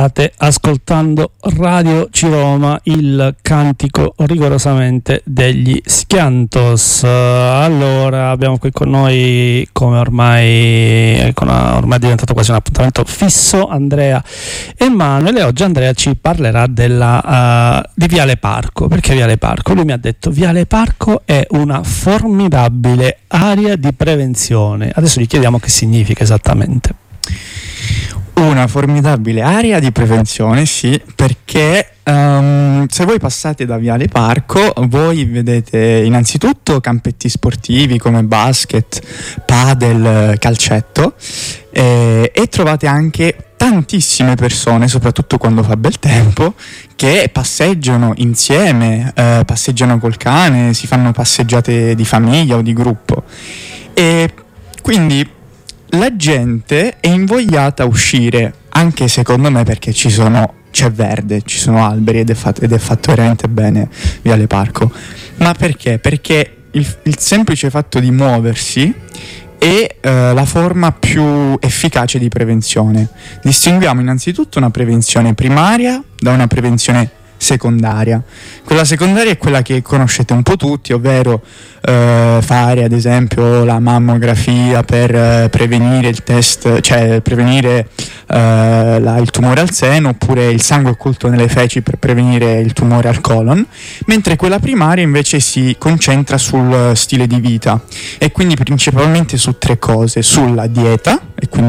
State ascoltando Radio Ciroma, il cantico rigorosamente degli Schiantos. Allora, abbiamo qui con noi, come ormai è diventato quasi un appuntamento fisso, Andrea Emanuele. Oggi Andrea ci parlerà di Viale Parco. Perché Viale Parco? Lui mi ha detto: Viale Parco è una formidabile area di prevenzione. Adesso gli chiediamo che significa esattamente. Una formidabile area di prevenzione, sì, perché se voi passate da Viale Parco, voi vedete innanzitutto campetti sportivi come basket, padel, calcetto, e trovate anche tantissime persone, soprattutto quando fa bel tempo, che passeggiano insieme, passeggiano col cane, si fanno passeggiate di famiglia o di gruppo, e quindi la gente è invogliata a uscire, anche secondo me, perché c'è verde, ci sono alberi ed è fatto veramente bene Viale Parco. Ma perché? Perché il semplice fatto di muoversi è la forma più efficace di prevenzione. Distinguiamo innanzitutto una prevenzione primaria da una prevenzione secondaria. Quella secondaria è quella che conoscete un po' tutti, ovvero fare ad esempio la mammografia per prevenire il test, cioè prevenire il tumore al seno, oppure il sangue occulto nelle feci per prevenire il tumore al colon, mentre quella primaria invece si concentra sul stile di vita, e quindi principalmente su tre cose: sulla dieta, e quindi